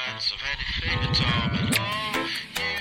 chance of anything at all. But oh, you